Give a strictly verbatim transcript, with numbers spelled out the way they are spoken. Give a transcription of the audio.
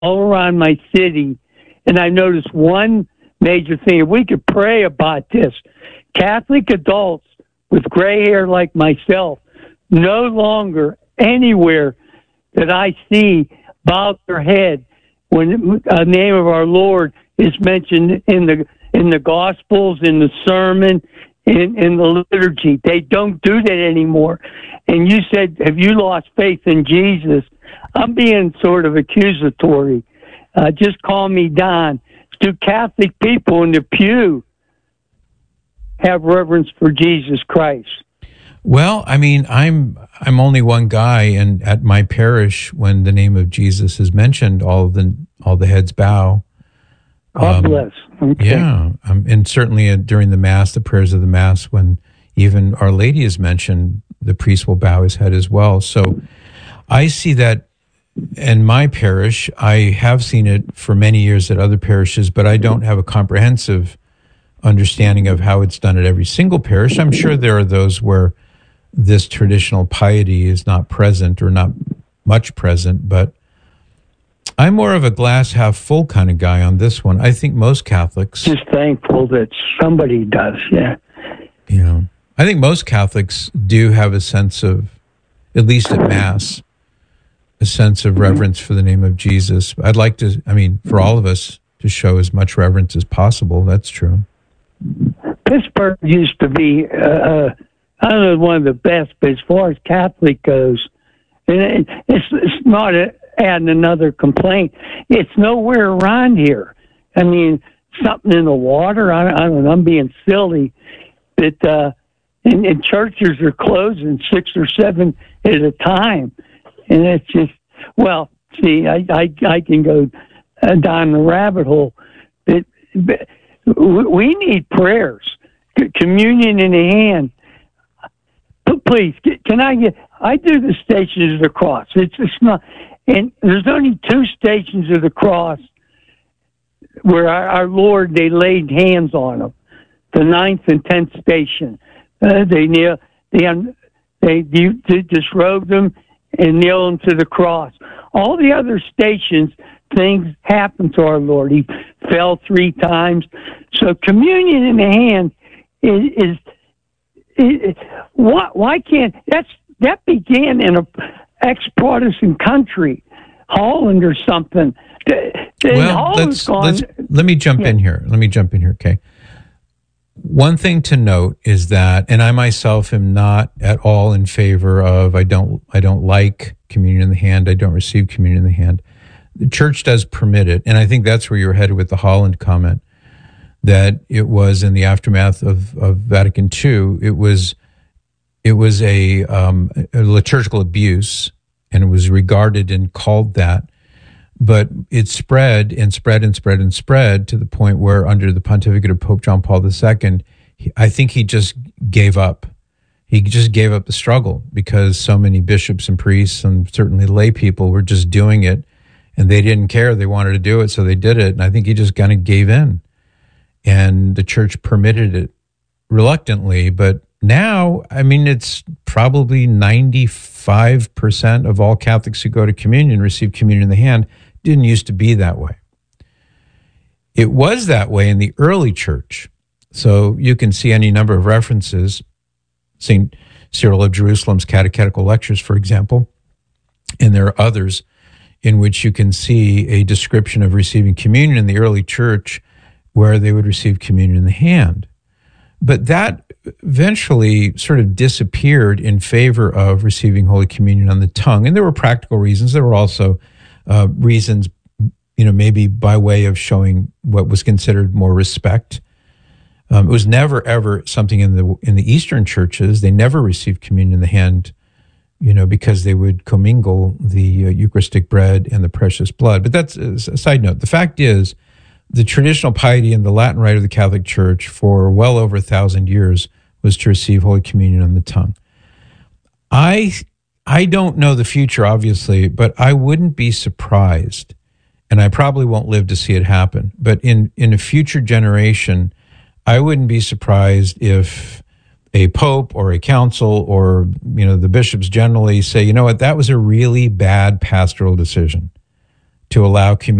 all around my city, and I noticed one major thing. If we could pray about this, Catholic adults with gray hair like myself no longer anywhere that I see bow their head when the name of our Lord is mentioned in the in the Gospels, in the sermon, in, in the liturgy. They don't do that anymore. And you said, have you lost faith in Jesus? I'm being sort of accusatory. Uh, just call me Don. Do Catholic people in the pew have reverence for Jesus Christ? Well, I mean, I'm I'm only one guy, and at my parish, when the name of Jesus is mentioned, all of the all the heads bow. God um, bless. Okay. Yeah, um, and certainly uh, during the Mass, the prayers of the Mass, when even Our Lady is mentioned, the priest will bow his head as well. So I see that in my parish. I have seen it for many years at other parishes, but I don't have a comprehensive understanding of how it's done at every single parish. I'm sure there are those where this traditional piety is not present or not much present, but I'm more of a glass half full kind of guy on this one. I think most Catholics... Just thankful that somebody does, yeah. You know, I think most Catholics do have a sense of, at least at Mass, a sense of reverence for the name of Jesus. I'd like to, I mean, for all of us to show as much reverence as possible. That's true. Pittsburgh used to be... Uh, uh, I don't know, one of the best, but as far as Catholic goes, and it, it's, it's not a, adding another complaint. It's nowhere around here. I mean, something in the water. I, I don't know. I'm being silly, but uh, and, and churches are closing six or seven at a time, and it's just well. See, I I, I can go uh, down the rabbit hole, but, but we need prayers, communion in the hand. Please, can I get? I do the Stations of the Cross. It's it's not, and there's only two Stations of the Cross where our, our Lord, they laid hands on them. The ninth and tenth station, uh, they kneel, they they, they disrobed them and nailed them to the cross. All the other stations, things happened to our Lord. He fell three times. So communion in the hand is. is It, why, why can't that's that began in a ex-Protestant country, Holland or something? The, the well, let's, let's let me jump yeah. in here. Let me jump in here. Okay. One thing to note is that, and I myself am not at all in favor of. I don't. I don't like communion in the hand. I don't receive communion in the hand. The church does permit it, and I think that's where you're headed with the Holland comment. That it was in the aftermath of, of Vatican Two. It was it was a, um, a liturgical abuse, and it was regarded and called that. But it spread and spread and spread and spread to the point where, under the pontificate of Pope John Paul the Second, he, I think he just gave up. He just gave up the struggle because so many bishops and priests and certainly lay people were just doing it, and they didn't care. They wanted to do it, so they did it. And I think he just kind of gave in. And the church permitted it reluctantly. But now, I mean, it's probably ninety-five percent of all Catholics who go to communion receive communion in the hand. Didn't used to be that way. It was that way in the early church. So you can see any number of references, Saint Cyril of Jerusalem's Catechetical Lectures, for example, and there are others in which you can see a description of receiving communion in the early church where they would receive communion in the hand. But that eventually sort of disappeared in favor of receiving Holy Communion on the tongue. And there were practical reasons. There were also uh, reasons, you know, maybe by way of showing what was considered more respect. Um, it was never, ever something in the in the Eastern churches. They never received communion in the hand, you know, because they would commingle the uh, Eucharistic bread and the precious blood. But that's a side note. The fact is, the traditional piety in the Latin Rite of the Catholic Church for well over a thousand years was to receive Holy Communion on the tongue. I I don't know the future, obviously, but I wouldn't be surprised, and I probably won't live to see it happen, but in, in a future generation, I wouldn't be surprised if a pope or a council or, you know, the bishops generally say, you know what, that was a really bad pastoral decision to allow community